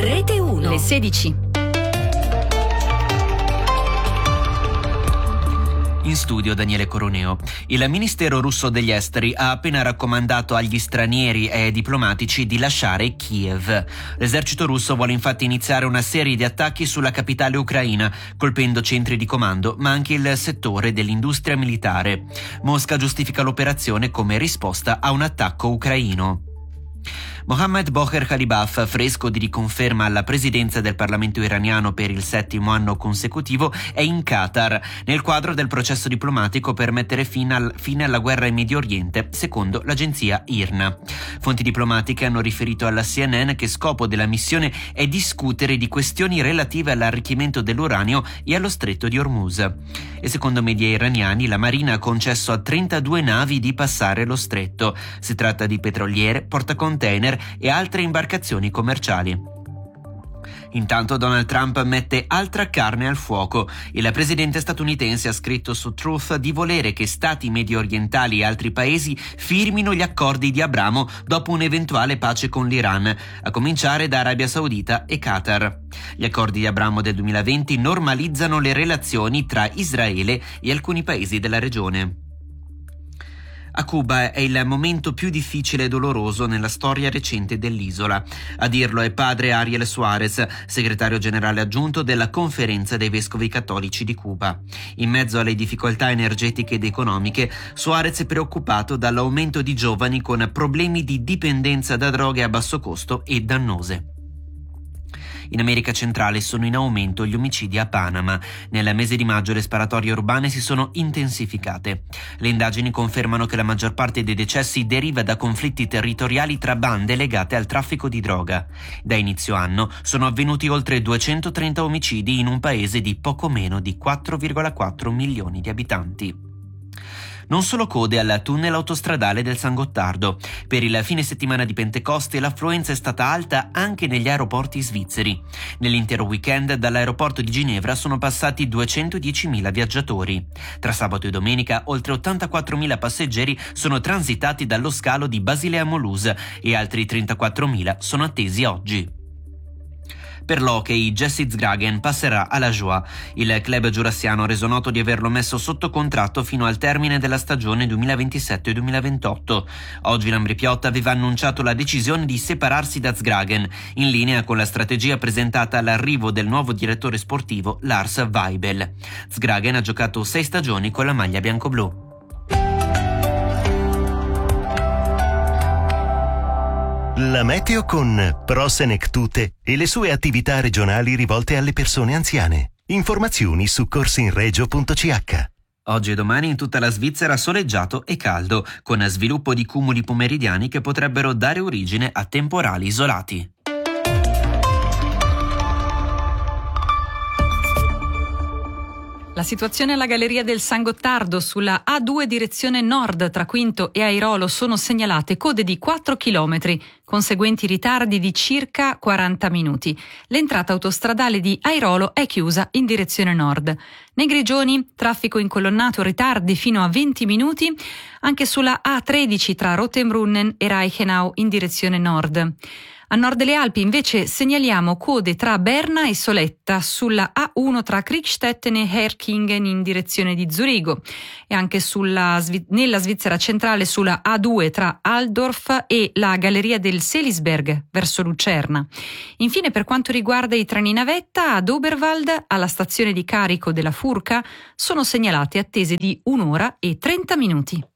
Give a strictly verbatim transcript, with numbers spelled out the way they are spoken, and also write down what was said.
Rete uno. Le sedici. In studio Daniele Coroneo. Il Ministero russo degli Esteri ha appena raccomandato agli stranieri e ai diplomatici di lasciare Kiev. L'esercito russo vuole infatti iniziare una serie di attacchi sulla capitale ucraina, colpendo centri di comando, ma anche il settore dell'industria militare. Mosca giustifica l'operazione come risposta a un attacco ucraino. Mohammad Bocher Khalibaf, fresco di riconferma alla presidenza del Parlamento iraniano per il settimo anno consecutivo, è in Qatar, nel quadro del processo diplomatico per mettere fine, al, fine alla guerra in Medio Oriente, secondo l'agenzia I R N A. Fonti diplomatiche hanno riferito alla C N N che scopo della missione è discutere di questioni relative all'arricchimento dell'uranio e allo stretto di Hormuz. E secondo media iraniani, la Marina ha concesso a trentadue navi di passare lo stretto. Si tratta di petroliere, portacontainer e altre imbarcazioni commerciali. Intanto Donald Trump mette altra carne al fuoco. Il presidente statunitense ha scritto su Truth di volere che stati medio orientali e altri paesi firmino gli accordi di Abramo dopo un'eventuale pace con l'Iran, a cominciare da Arabia Saudita e Qatar. Gli accordi di Abramo del duemilaventi normalizzano le relazioni tra Israele e alcuni paesi della regione. A Cuba è il momento più difficile e doloroso nella storia recente dell'isola. A dirlo è padre Ariel Suarez, segretario generale aggiunto della Conferenza dei Vescovi Cattolici di Cuba. In mezzo alle difficoltà energetiche ed economiche, Suarez è preoccupato dall'aumento di giovani con problemi di dipendenza da droghe a basso costo e dannose. In America centrale sono in aumento gli omicidi a Panama. Nel mese di maggio le sparatorie urbane si sono intensificate. Le indagini confermano che la maggior parte dei decessi deriva da conflitti territoriali tra bande legate al traffico di droga. Da inizio anno sono avvenuti oltre duecentotrenta omicidi in un paese di poco meno di quattro virgola quattro milioni di abitanti. Non solo code al tunnel autostradale del San Gottardo. Per il fine settimana di Pentecoste l'affluenza è stata alta anche negli aeroporti svizzeri. Nell'intero weekend dall'aeroporto di Ginevra sono passati duecentodiecimila viaggiatori. Tra sabato e domenica oltre ottantaquattromila passeggeri sono transitati dallo scalo di Basilea-Mulhouse e altri trentaquattromila sono attesi oggi. Per l'hockey, Jesse Zgragen passerà alla Joie. Il club giurassiano ha reso noto di averlo messo sotto contratto fino al termine della stagione duemilaventisette duemilaventotto. Oggi l'Ambrì-Piotta aveva annunciato la decisione di separarsi da Zgragen, in linea con la strategia presentata all'arrivo del nuovo direttore sportivo Lars Weibel. Zgragen ha giocato sei stagioni con la maglia biancoblù. La meteo con Pro-Senectute e le sue attività regionali rivolte alle persone anziane. Informazioni su corsinregio punto c h. Oggi e domani in tutta la Svizzera soleggiato e caldo, con sviluppo di cumuli pomeridiani che potrebbero dare origine a temporali isolati. La situazione alla Galleria del San Gottardo sulla A due direzione nord tra Quinto e Airolo sono segnalate code di quattro chilometri, conseguenti ritardi di circa quaranta minuti. L'entrata autostradale di Airolo è chiusa in direzione nord. Nei Grigioni, traffico incolonnato, ritardi fino a venti minuti, anche sulla A tredici tra Rottenbrunnen e Reichenau in direzione nord. A nord delle Alpi invece segnaliamo code tra Berna e Soletta sulla A uno tra Kriegstetten e Herkingen in direzione di Zurigo e anche sulla, nella Svizzera centrale sulla A due tra Altdorf e la Galleria del Selisberg verso Lucerna. Infine, per quanto riguarda i treni navetta, ad Oberwald alla stazione di carico della Furka sono segnalate attese di un'ora e trenta minuti.